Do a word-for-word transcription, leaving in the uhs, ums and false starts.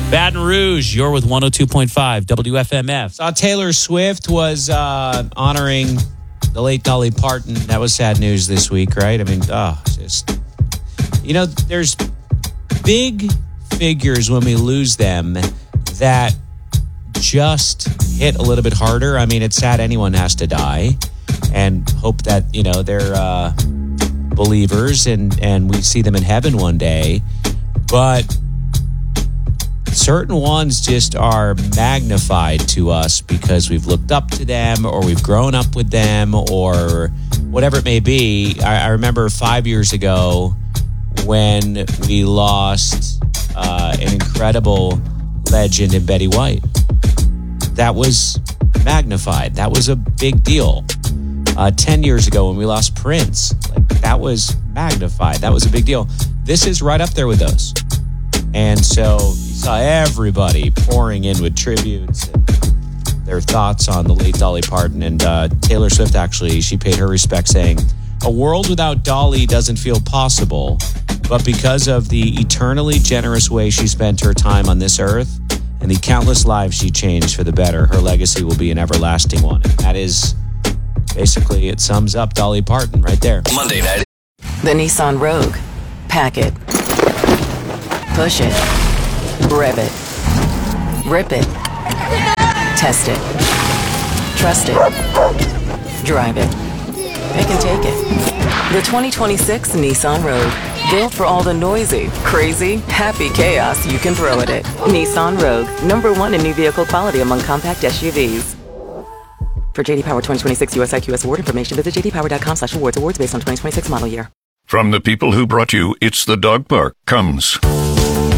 Baton Rouge, you're with one oh two point five W F M F. Saw Taylor Swift was uh, honoring the late Dolly Parton. That was sad news this week, right? I mean, oh, just, you know, there's big figures when we lose them that just hit a little bit harder. I mean, it's sad anyone has to die, and hope that, you know, they're uh, believers and, and we see them in heaven one day. But certain ones just are magnified to us because we've looked up to them or we've grown up with them or whatever it may be. I, I remember five years ago when we lost uh, an incredible legend in Betty White. That was magnified. That was a big deal. Uh, ten years ago when we lost Prince, like, that was magnified. That was a big deal. This is right up there with those. And so you saw everybody pouring in with tributes and their thoughts on the late Dolly Parton. And uh, Taylor Swift, actually, she paid her respects saying, "A world without Dolly doesn't feel possible, but because of the eternally generous way she spent her time on this earth and the countless lives she changed for the better, her legacy will be an everlasting one." And that is basically, it sums up Dolly Parton right there. Monday night. The Nissan Rogue. Pack it. Push it. Rev it. Rip it. Test it. Trust it. Drive it. Pick and take it. The twenty twenty-six Nissan Rogue. Built for all the noisy, crazy, happy chaos you can throw at it. Nissan Rogue. Number one in new vehicle quality among compact S U Vs. For J D Power twenty twenty-six U S I Q S award information, visit j d power dot com slash awards. Awards based on twenty twenty-six model year. From the people who brought you It's the Dog Park comes